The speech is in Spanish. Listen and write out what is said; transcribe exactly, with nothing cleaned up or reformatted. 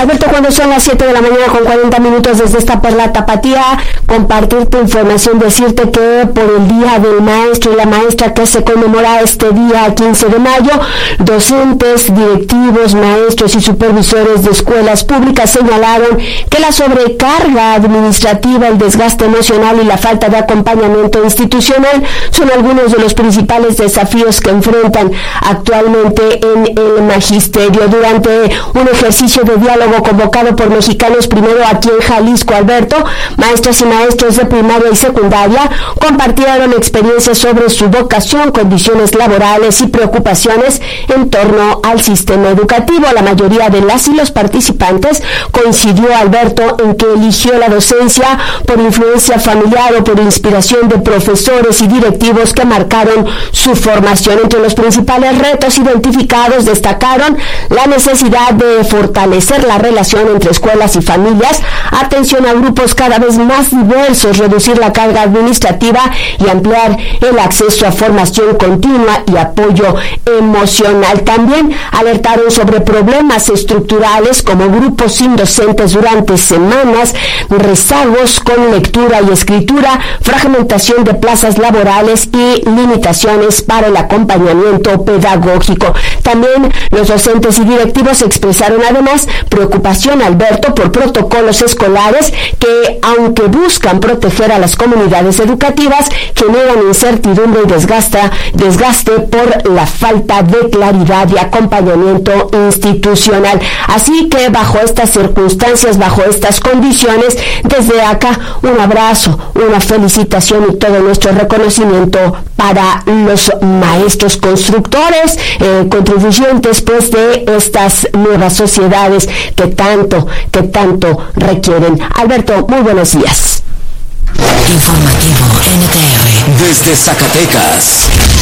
Alberto, cuando son las siete de la mañana con cuarenta minutos desde esta Perla Tapatía, compartirte información, decirte que por el Día del Maestro y la Maestra que se conmemora este día quince de mayo, docentes, directivos, maestros y supervisores de escuelas públicas señalaron que la sobrecarga administrativa, el desgaste emocional y la falta de acompañamiento institucional son algunos de los principales desafíos que enfrentan actualmente en el magisterio. Durante un ejercicio de diálogo convocado por Mexicanos Primero aquí en Jalisco, Alberto, maestras y maestros de primaria y secundaria compartieron experiencias sobre su vocación, condiciones laborales y preocupaciones en torno al sistema educativo. La mayoría de las y los participantes coincidió, Alberto, en que eligió la docencia por influencia familiar o por inspiración de profesores y directivos que marcaron su formación. Entre los principales retos identificados destacaron la necesidad de fortalecer la relación entre escuelas y familias, atención a grupos cada vez más diversos, reducir la carga administrativa y ampliar el acceso a formación continua y apoyo emocional. También alertaron sobre problemas estructurales como grupos sin docentes durante semanas, rezagos con lectura y escritura, fragmentación de plazas laborales y limitaciones para el acompañamiento pedagógico. También los docentes y directivos expresaron además preocupación, Alberto, por protocolos escolares que, aunque buscan proteger a las comunidades educativas, generan incertidumbre y desgasta, desgaste por la falta de claridad y acompañamiento institucional. Así que bajo estas circunstancias, bajo estas condiciones, desde acá un abrazo, una felicitación y todo nuestro reconocimiento para los maestros constructores, eh, contribuyentes pues de estas nuevas sociedades que tanto, que tanto requieren. Alberto, muy buenos días. Informativo N T R. Desde Zacatecas.